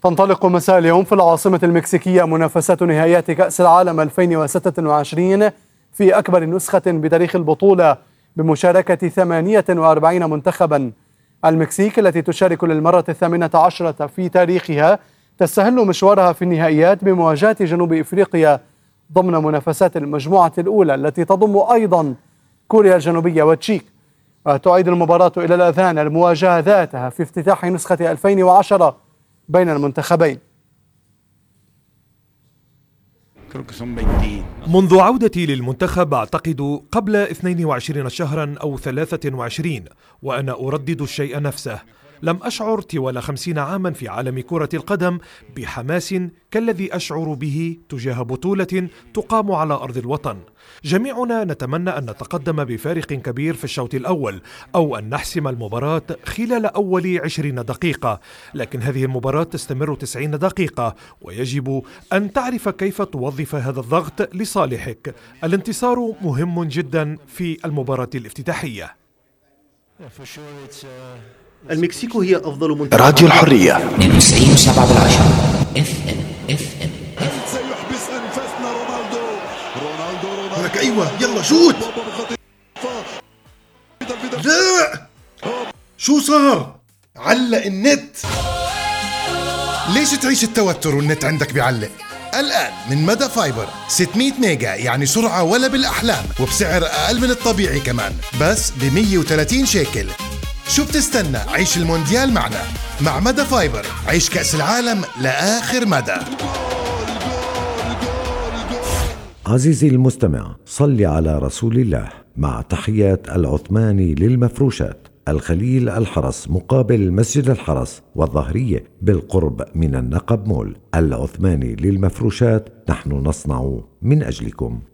تنطلق مساء اليوم في العاصمة المكسيكية منافسات نهائيات كأس العالم 2026 في أكبر نسخة بتاريخ البطولة بمشاركة 48 منتخبا. المكسيك التي تشارك للمرة 18 في تاريخها تستهل مشوارها في النهائيات بمواجهة جنوب إفريقيا ضمن منافسات المجموعة الأولى التي تضم أيضا كوريا الجنوبية والتشيك. وتعيد المباراة إلى الأذهان المواجهة ذاتها في افتتاح نسخة 2010 بين المنتخبين. منذ عودتي للمنتخب أعتقد قبل 22 شهرا أو 23 وأنا أردد الشيء نفسه. لم أشعر طوال 50 عاما في عالم كرة القدم بحماس كالذي أشعر به تجاه بطولة تقام على أرض الوطن. جميعنا نتمنى أن نتقدم بفارق كبير في الشوط الأول أو أن نحسم المباراة خلال أول 20 دقيقة، لكن هذه المباراة تستمر 90 دقيقة ويجب أن تعرف كيف توظف هذا الضغط لصالحك. الانتصار مهم جدا في المباراة الافتتاحية. المكسيك هي أفضل منتخب. راديو الحرية 92.7 FM. سيحبس أنفاسنا رونالدو. لك أيوة يلا شوت. لا شو صار؟ علق النت. ليش تعيش التوتر والنت عندك بيعلق؟ الآن من مدى فايبر 600 ميجا، يعني سرعة ولا بالأحلام، وبسعر أقل من الطبيعي كمان، بس ب 130 شيكل. شو بتستنى؟ عيش المونديال معنا. مع مدى فايبر عيش كأس العالم لآخر مدى. عزيزي المستمع، صل على رسول الله. مع تحيات العثماني للمفروشات، الخليل الحرس مقابل مسجد الحرس والظهرية بالقرب من النقب مول. العثماني للمفروشات، نحن نصنع من أجلكم.